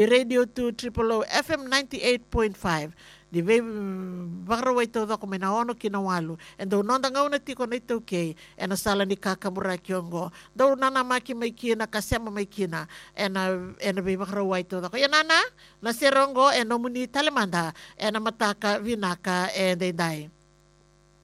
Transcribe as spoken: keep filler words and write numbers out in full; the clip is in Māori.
Radio to Triple O F M ninety-eight point five. Di ve bakraway to ko minaono kinawalu. And do nonda ngauna ti ko nito kay and sala ni kakamura kyongo. Do nana maki may kina kasema may kina and and be bakraway to ko. Yanana na sirongo and nomuni talemanda and mataka vinaka and they die.